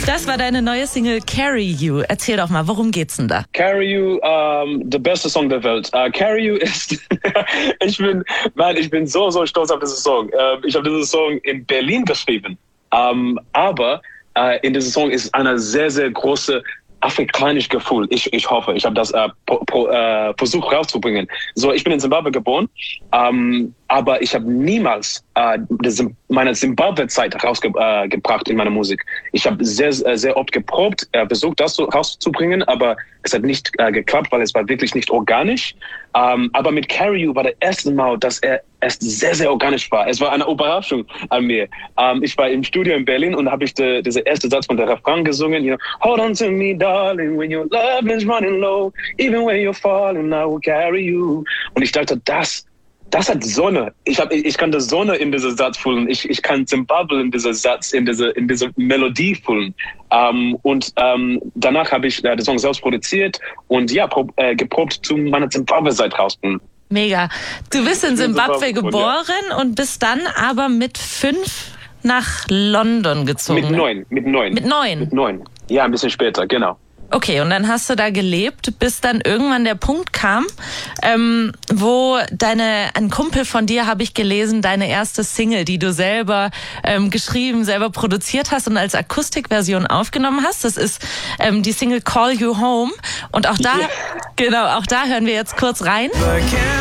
Das war deine neue Single Carry You. Erzähl doch mal, worum geht's denn da? Carry You, der beste Song der Welt. Carry You ist, ich bin so stolz auf diesen Song. Ich habe diesen Song in Berlin geschrieben. Aber in diesem Song ist eine sehr, sehr große afrikanische Gefühl. Ich hoffe, ich habe das versucht rauszubringen. So, ich bin in Zimbabwe geboren, aber ich habe niemals meine Zimbabwe-Zeit rausgebracht in meiner Musik. Ich habe sehr, sehr oft geprobt, versucht, das rauszubringen, aber es hat nicht geklappt, weil es war wirklich nicht organisch. Aber mit Carry You war das erste Mal, dass es sehr, sehr organisch war. Es war eine Überraschung an mir. Ich war im Studio in Berlin und habe ich diesen ersten Satz von der Refrain gesungen. You know, hold on to me, darling, when your love is running low. Even when you're falling, I will carry you. Und ich dachte, das hat Sonne. Ich kann die Sonne in diesem Satz fühlen. Ich kann Zimbabwe in diesem Satz, in diese Melodie fühlen. Danach habe ich den Song selbst produziert und geprobt zu meiner Zimbabwe-Zeit rausbringen. Mega. Du bist in Zimbabwe geboren und bist dann aber mit 5 nach London gezogen. Mit 9. Mit 9? Mit 9. Ja, ein bisschen später, genau. Okay, und dann hast du da gelebt, bis dann irgendwann der Punkt kam, wo ein Kumpel von dir, habe ich gelesen, deine erste Single, die du selber geschrieben, selber produziert hast und als Akustikversion aufgenommen hast. Das ist die Single Call You Home. Und auch da, Genau, auch da hören wir jetzt kurz rein.